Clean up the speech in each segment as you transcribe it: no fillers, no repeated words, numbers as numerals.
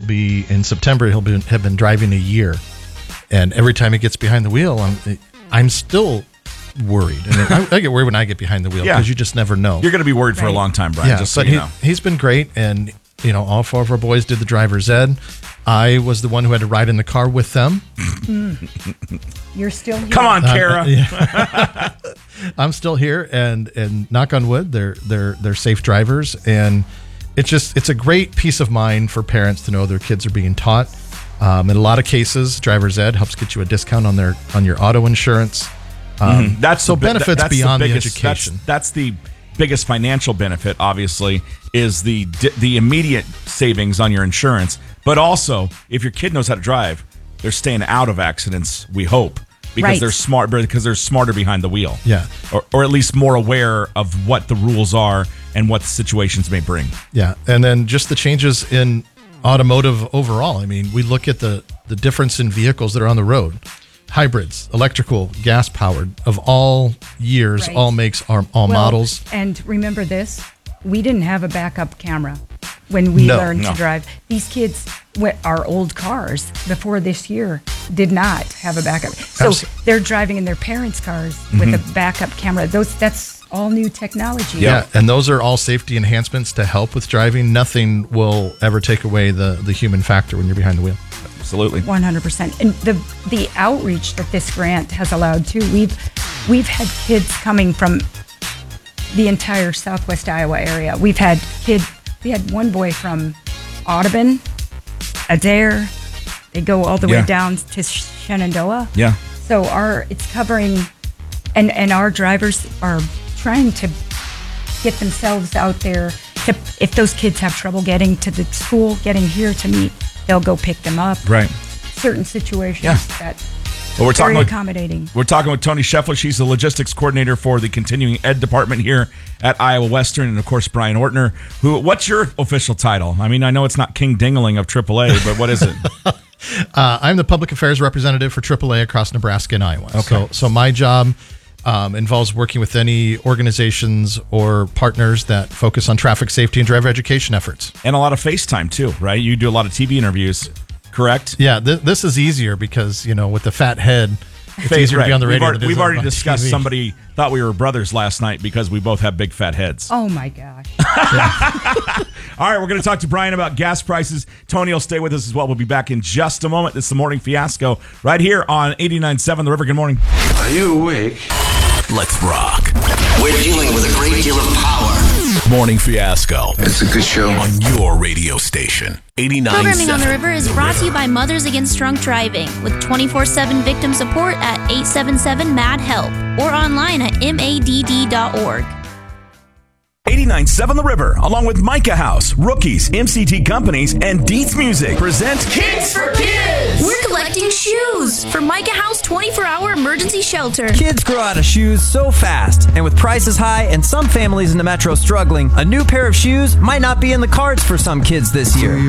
be in September. Have been driving a year, and every time he gets behind the wheel, I'm still worried. And I get worried when I get behind the wheel because you just never know. You're going to be worried for a long time, Brian. Yeah, just so but you know. He's been great, and all 4 of our boys did the driver's ed. I was the one who had to ride in the car with them. You're still here. Come on, Kara. I'm still here, and knock on wood, they're safe drivers, and it's a great peace of mind for parents to know their kids are being taught. In a lot of cases, driver's ed helps get you a discount on your auto insurance. That's benefits beyond the education. That's the biggest financial benefit, obviously, is the immediate savings on your insurance. But also, if your kid knows how to drive, they're staying out of accidents, we hope, because they're smart, because they're smarter behind the wheel. Yeah. Or at least more aware of what the rules are and what the situations may bring. Yeah. And then just the changes in automotive overall. I mean, we look at the difference in vehicles that are on the road. Hybrids, electrical, gas powered, of all years, all makes, all models. And remember this, we didn't have a backup camera when we learned to drive. These kids, our old cars before this year, did not have a backup. So they're driving in their parents' cars with a backup camera. That's all new technology. Yeah, and those are all safety enhancements to help with driving. Nothing will ever take away the human factor when you're behind the wheel. Absolutely. 100%. And the outreach that this grant has allowed too, we've had kids coming from the entire Southwest Iowa area. We had one boy from Audubon, Adair. They go all the way down to Shenandoah. Yeah. So it's covering, and our drivers are trying to get themselves out there. If those kids have trouble getting to the school, getting here to meet, they'll go pick them up. Right. Certain situations that we're very accommodating. We're talking with Tony Scheffler. She's the logistics coordinator for the continuing ed department here at Iowa Western, and of course Brian Ortner. What's your official title? I mean, I know it's not King Dingling of AAA, but what is it? I'm the public affairs representative for AAA across Nebraska and Iowa. Okay. So my job involves working with any organizations or partners that focus on traffic safety and driver education efforts. And a lot of FaceTime too, right? You do a lot of TV interviews, correct? Yeah, this is easier because, with the fat head, it's easier to be on the radio. We've already discussed TV. Somebody thought we were brothers last night because we both have big fat heads. Oh my gosh. All right, we're going to talk to Brian about gas prices. Tony will stay with us as well. We'll be back in just a moment. It's the Morning Fiasco right here on 89.7 The River. Good morning. Are you awake? Let's rock. We're dealing with a great deal of power. Morning Fiasco. It's a good show. On your radio station. 89.7. Programming on the River is brought to you by Mothers Against Drunk Driving with 24/7 victim support at 877-MAD-HELP or online at madd.org. 89.7 The River, along with Micah House, Rookies, MCT Companies, and Dietz Music present Kids for Kids. We're collecting shoes for Micah House 24-hour emergency shelter. Kids grow out of shoes so fast, and with prices high and some families in the metro struggling, a new pair of shoes might not be in the cards for some kids this year.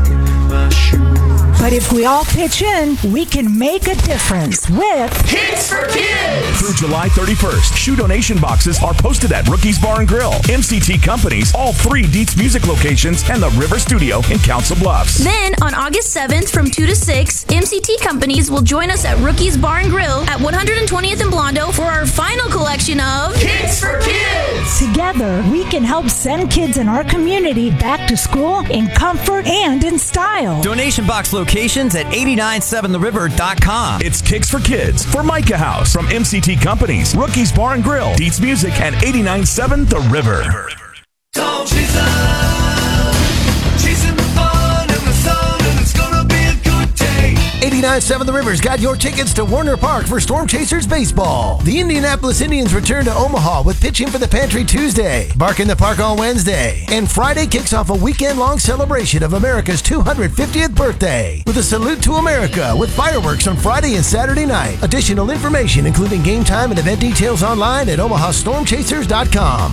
But if we all pitch in, we can make a difference with Kids for Kids. Through July 31st, shoe donation boxes are posted at Rookies Bar and Grill, MCT Companies, all 3 Dietz Music locations, and the River Studio in Council Bluffs. Then, on August 7th from 2 to 6, MCT Companies will join us at Rookies Bar and Grill at 120th and Blondo for our final collection of Kids for Kids. Together, we can help send kids in our community back to school in comfort and in style. Donation box locations at 897theriver.com. It's Kicks for Kids for Micah House from MCT Companies, Rookies Bar and Grill, Dietz Music, and 89.7 The River. Don't chase up, chasing the fun and the sun, and it's gonna be a good day. 89.7 The River's got your tickets to Warner Park for Storm Chasers Baseball. The Indianapolis Indians return to Omaha with pitching for the Pantry Tuesday, Bark in the Park on Wednesday, and Friday kicks off a weekend-long celebration of America's 250th birthday with a salute to America with fireworks on Friday and Saturday night. Additional information, including game time and event details online at omahastormchasers.com.